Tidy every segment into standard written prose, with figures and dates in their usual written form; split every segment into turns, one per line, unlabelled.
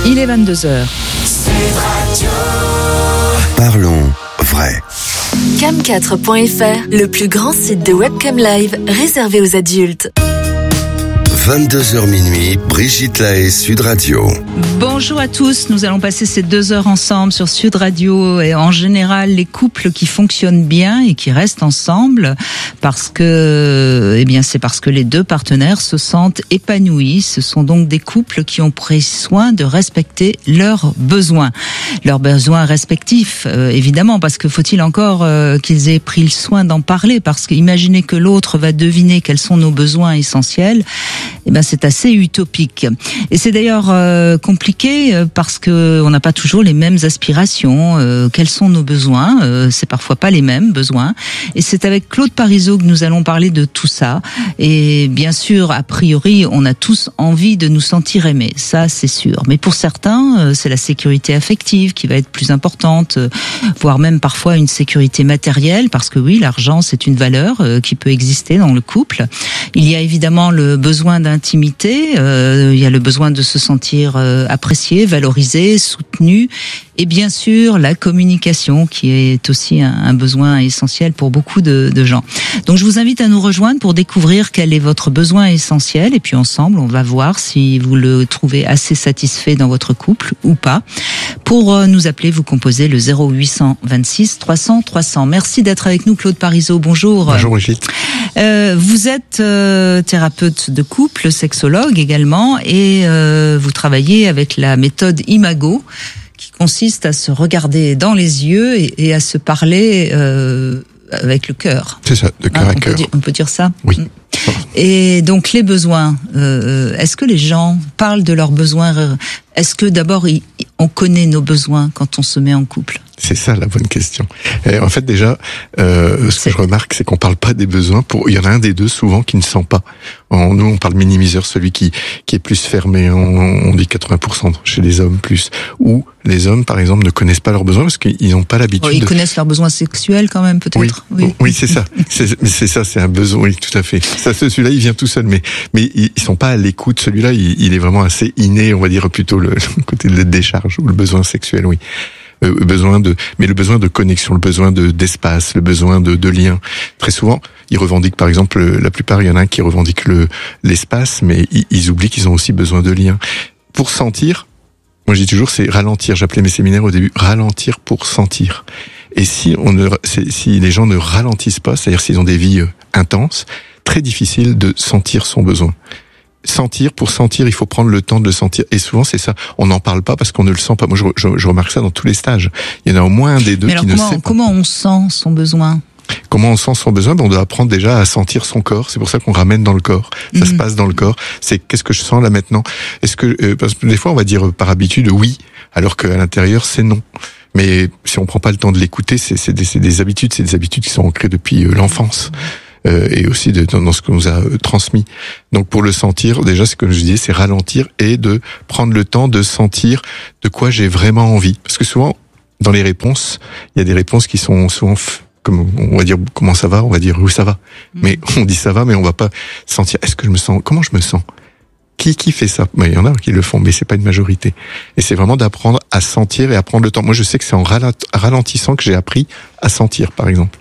Il est 22h.
Parlons vrai.
Cam4.fr, le plus grand site de webcam live réservé aux adultes.
22h minuit, Brigitte Lahaie, Sud Radio.
Bonjour à tous, nous allons passer ces 2 heures ensemble sur Sud Radio et en général les couples qui fonctionnent bien et qui restent ensemble parce que, c'est parce que les deux partenaires se sentent épanouis. Ce sont donc des couples qui ont pris soin de respecter leurs besoins respectifs, évidemment, parce que faut-il encore qu'ils aient pris le soin d'en parler, parce que imaginez que l'autre va deviner quels sont nos besoins essentiels. C'est assez utopique. Et c'est d'ailleurs compliqué parce que on n'a pas toujours les mêmes aspirations. Quels sont nos besoins ? C'est parfois pas les mêmes besoins. Et c'est avec Claude Parizeau que nous allons parler de tout ça. Et bien sûr, a priori, on a tous envie de nous sentir aimés. Ça, c'est sûr. Mais pour certains, c'est la sécurité affective qui va être plus importante, voire même parfois une sécurité matérielle, parce que oui, l'argent, c'est une valeur qui peut exister dans le couple. Il y a évidemment le besoin d'intimité, il y a le besoin de se sentir apprécié, valorisé, soutenu, et bien sûr la communication qui est aussi un besoin essentiel pour beaucoup de gens. Donc je vous invite à nous rejoindre pour découvrir quel est votre besoin essentiel, et puis ensemble on va voir si vous le trouvez assez satisfait dans votre couple ou pas. Pour nous appeler, vous composez le 0826 300 300. Merci d'être avec nous, Claude Parizeau. Bonjour.
Bonjour Brigitte.
Vous êtes thérapeute de couple, sexologue également, et vous travaillez avec la méthode Imago, qui consiste à se regarder dans les yeux et à se parler avec le cœur.
C'est ça, de cœur à cœur.
On peut dire ça ?
Oui.
Et donc les besoins, est-ce que les gens parlent de leurs besoins ? Est-ce que d'abord on connaît nos besoins quand on se met en couple ?
C'est ça la bonne question. Et en fait déjà, ce que je remarque, c'est qu'on parle pas des besoins. Il y en a un des deux souvent qui ne sent pas. Nous, on parle minimiseur, celui qui est plus fermé. On dit 80% chez les hommes plus. Ou les hommes, par exemple, ne connaissent pas leurs besoins parce qu'ils n'ont pas l'habitude.
Ils connaissent leurs besoins sexuels quand même, peut-être.
Oui, c'est ça. C'est ça, c'est un besoin. Oui, tout à fait. Ça, celui-là, il vient tout seul, mais ils sont pas à l'écoute. Celui-là, il est vraiment assez inné. On va dire plutôt le côté de la décharge ou le besoin sexuel. Oui. Mais le besoin de connexion, le besoin d'espace, le besoin de lien. Très souvent, ils revendiquent, par exemple, la plupart, il y en a un qui revendique l'espace, mais ils oublient qu'ils ont aussi besoin de lien. Pour sentir, moi je dis toujours, c'est ralentir. J'appelais mes séminaires au début, ralentir pour sentir. Et si les gens ne ralentissent pas, c'est-à-dire s'ils ont des vies intenses, très difficile de sentir son besoin. Sentir, pour sentir, il faut prendre le temps de le sentir. Et souvent, c'est ça. On n'en parle pas parce qu'on ne le sent pas. Moi, je remarque ça dans tous les stages. Il y en a au moins un des deux qui ne sait pas.
Comment on sent son besoin ?
Comment on sent son besoin ? On doit apprendre déjà à sentir son corps. C'est pour ça qu'on ramène dans le corps. Ça se passe dans le corps. C'est qu'est-ce que je sens là maintenant ? Est-ce que parce que des fois on va dire par habitude oui, alors qu'à l'intérieur c'est non. Mais si on prend pas le temps de l'écouter, c'est des habitudes, qui sont ancrées depuis l'enfance. Et aussi dans ce qu'on nous a transmis. Donc pour le sentir, déjà, ce que je disais, c'est ralentir et de prendre le temps de sentir de quoi j'ai vraiment envie. Parce que souvent, dans les réponses, il y a des réponses qui sont souvent comme on va dire comment ça va, on va dire oui ça va. Mais on dit ça va, mais on va pas sentir est-ce que je me sens, comment je me sens. Qui fait ça ? Il y en a qui le font, mais c'est pas une majorité. Et c'est vraiment d'apprendre à sentir et à prendre le temps. Moi, je sais que c'est en ralentissant que j'ai appris à sentir, par exemple.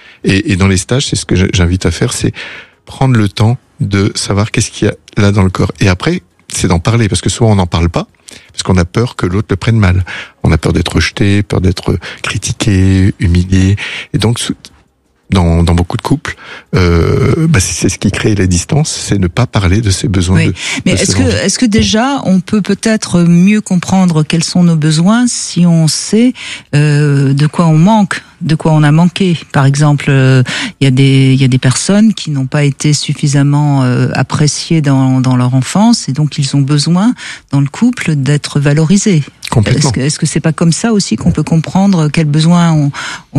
Et dans les stages, c'est ce que j'invite à faire, c'est prendre le temps de savoir qu'est-ce qu'il y a là dans le corps. Et après, c'est d'en parler, parce que souvent on n'en parle pas, parce qu'on a peur que l'autre le prenne mal. On a peur d'être rejeté, peur d'être critiqué, humilié. Et donc, dans beaucoup de couples, c'est ce qui crée la distance, c'est ne pas parler de ses besoins.
Oui. Mais est-ce que déjà on peut peut-être mieux comprendre quels sont nos besoins si on sait de quoi on manque, de quoi on a manqué. Par exemple, il y a des personnes qui n'ont pas été suffisamment appréciées dans leur enfance et donc ils ont besoin dans le couple d'être valorisés.
Complètement.
Est-ce que c'est pas comme ça aussi qu'on peut comprendre quels besoins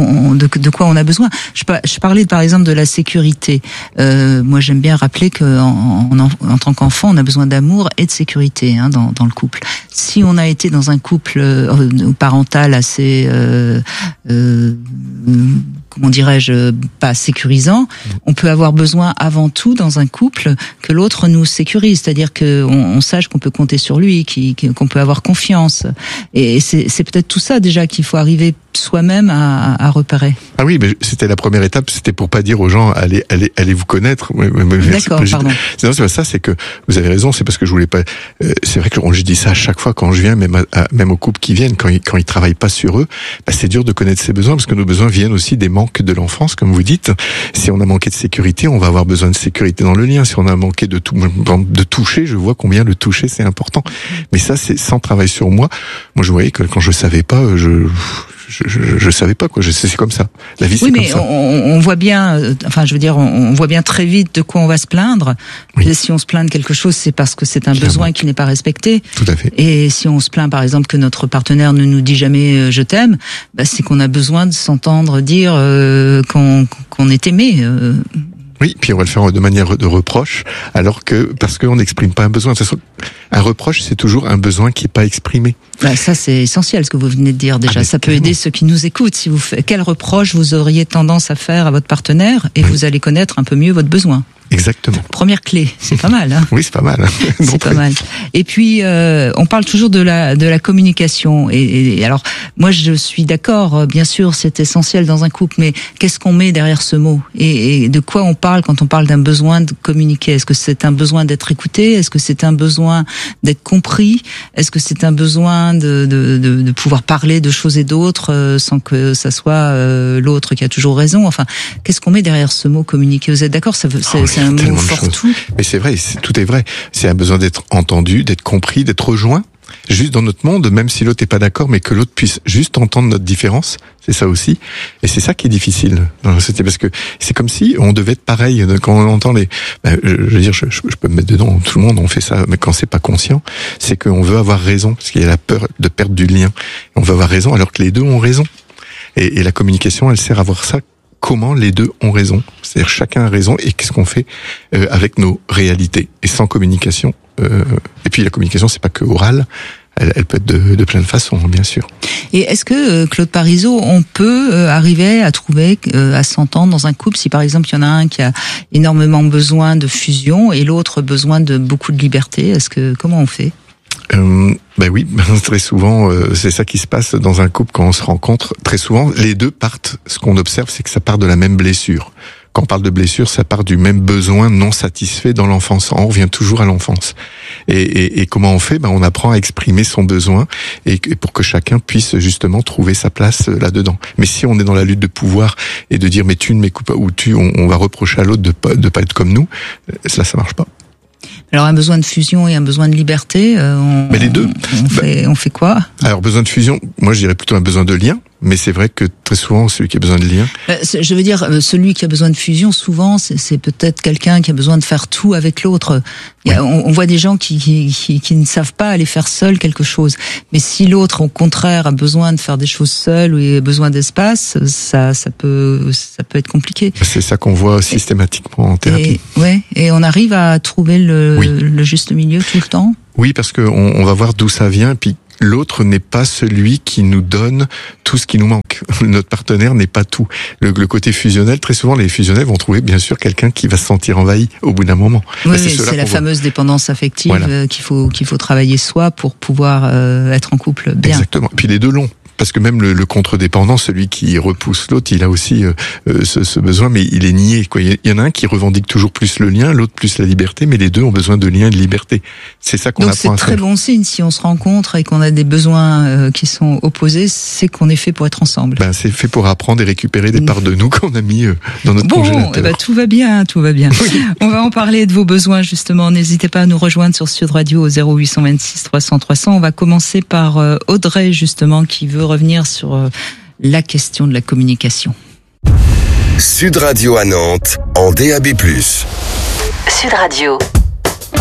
de quoi on a besoin? Je parlais par exemple de la sécurité. Moi, j'aime bien rappeler que en tant qu'enfant, on a besoin d'amour et de sécurité dans le couple. Si on a été dans un couple parental assez comment dirais-je, pas sécurisant. On peut avoir besoin avant tout dans un couple que l'autre nous sécurise, c'est-à-dire que on sache qu'on peut compter sur lui, qu'on peut avoir confiance. Et c'est peut-être tout ça déjà qu'il faut arriver soi-même à repérer.
Ah oui, mais c'était la première étape, c'était pour pas dire aux gens allez vous connaître.
D'accord, pardon.
Non, c'est pas ça, c'est que vous avez raison, c'est parce que je voulais pas. C'est vrai que je dis ça à chaque fois quand je viens, même aux couples qui viennent, quand ils travaillent pas sur eux, c'est dur de connaître ses besoins parce que nos besoins viennent aussi des manques de l'enfance, comme vous dites. Si on a manqué de sécurité, on va avoir besoin de sécurité dans le lien. Si on a manqué de toucher, je vois combien le toucher c'est important. Mais ça, c'est sans travail sur moi. Moi, je voyais que quand je savais pas, je savais pas quoi. C'est comme ça. La vie, c'est comme ça.
Oui, mais on voit bien. Enfin, je veux dire, on voit bien très vite de quoi on va se plaindre. Oui. Et si on se plaint de quelque chose, c'est parce que c'est un besoin qui n'est pas respecté.
Tout à fait.
Et si on se plaint, par exemple, que notre partenaire ne nous dit jamais je t'aime, c'est qu'on a besoin de s'entendre dire qu'on est aimé.
Oui, puis on va le faire de manière de reproche, alors que parce qu'on n'exprime pas un besoin. Un reproche, c'est toujours un besoin qui est pas exprimé.
Ça, c'est essentiel ce que vous venez de dire déjà. Ça peut aider ceux qui nous écoutent. Si vous faites, quel reproche vous auriez tendance à faire à votre partenaire, et vous allez connaître un peu mieux votre besoin.
Exactement.
Première clé, c'est pas mal. Hein.
Oui, c'est pas mal.
C'est pas mal. Et puis, on parle toujours de la communication. Et alors, moi, je suis d'accord. Bien sûr, c'est essentiel dans un couple. Mais qu'est-ce qu'on met derrière ce mot ? Et de quoi on parle quand on parle d'un besoin de communiquer ? Est-ce que c'est un besoin d'être écouté ? Est-ce que c'est un besoin d'être compris ? Est-ce que c'est un besoin de pouvoir parler de choses et d'autres sans que ça soit l'autre qui a toujours raison ? Enfin, qu'est-ce qu'on met derrière ce mot communiquer ? Vous êtes d'accord ? C'est un mot fort-tout.
Mais c'est vrai, tout est vrai. C'est un besoin d'être entendu, d'être compris, d'être rejoint. Juste dans notre monde, même si l'autre n'est pas d'accord, mais que l'autre puisse juste entendre notre différence, c'est ça aussi. Et c'est ça qui est difficile dans la société, parce que c'est comme si on devait être pareil. Quand on entend je veux dire, je peux me mettre dedans, tout le monde, on fait ça, mais quand c'est pas conscient, c'est qu'on veut avoir raison, parce qu'il y a la peur de perdre du lien. On veut avoir raison, alors que les deux ont raison. Et la communication, elle sert à voir ça. Comment les deux ont raison, c'est-à-dire chacun a raison, et qu'est-ce qu'on fait avec nos réalités. Et sans communication, et puis la communication, c'est pas que orale, elle peut être de plein de façons, bien sûr.
Et est-ce que, Claude Parisot, on peut arriver à trouver, à s'entendre dans un couple, si par exemple il y en a un qui a énormément besoin de fusion et l'autre besoin de beaucoup de liberté, comment on fait ?
Oui, très souvent, c'est ça qui se passe dans un couple quand on se rencontre. Très souvent, les deux partent. Ce qu'on observe, c'est que ça part de la même blessure. Quand on parle de blessure, ça part du même besoin non satisfait dans l'enfance. On revient toujours à l'enfance. Et comment on fait ? On apprend à exprimer son besoin et pour que chacun puisse justement trouver sa place là-dedans. Mais si on est dans la lutte de pouvoir et de dire mais tu ne m'écoutes pas ou on va reprocher à l'autre de pas être comme nous, ça marche pas.
Alors un besoin de fusion et un besoin de liberté,
mais les deux.
On fait quoi ?
Alors besoin de fusion, moi je dirais plutôt un besoin de lien. Mais c'est vrai que très souvent, celui qui a besoin de lien...
Je veux dire, celui qui a besoin de fusion, souvent, c'est peut-être quelqu'un qui a besoin de faire tout avec l'autre. Oui. On voit des gens qui ne savent pas aller faire seul quelque chose. Mais si l'autre, au contraire, a besoin de faire des choses seul ou a besoin d'espace, ça peut être compliqué.
C'est ça qu'on voit systématiquement en thérapie.
Et on arrive à trouver le juste milieu tout le temps.
Oui, parce que on va voir d'où ça vient, puis l'autre n'est pas celui qui nous donne tout ce qui nous manque. Notre partenaire n'est pas tout. Le côté fusionnel, très souvent, les fusionnels vont trouver, bien sûr, quelqu'un qui va se sentir envahi au bout d'un moment.
Oui, c'est la fameuse dépendance affective qu'il faut travailler soi pour pouvoir être en couple bien.
Exactement. Puis les deux longs. Parce que même le contre-dépendant, celui qui repousse l'autre, il a aussi ce besoin, mais il est nié. Il y en a un qui revendique toujours plus le lien, l'autre plus la liberté, mais les deux ont besoin de lien et de liberté. C'est ça qu'on apprend à faire.
Donc c'est très bon signe si on se rencontre et qu'on a des besoins qui sont opposés, c'est qu'on est fait pour être ensemble.
C'est fait pour apprendre et récupérer des parts de nous qu'on a mis dans notre congélateur.
Bon, tout va bien. Oui. On va en parler de vos besoins justement. N'hésitez pas à nous rejoindre sur Sud Radio au 0826 300 300. On va commencer par Audrey justement qui veut revenir sur la question de la communication.
Sud Radio à Nantes, en DAB+.
Sud Radio.